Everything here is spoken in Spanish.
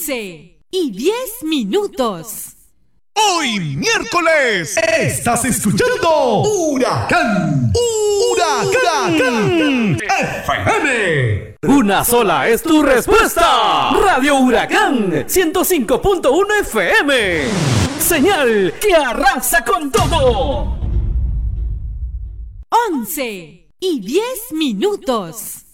11:10. Hoy miércoles estás escuchando Huracán FM. Una sola es tu respuesta. Radio Huracán 105.1 FM. Señal que arrasa con todo. 11:10.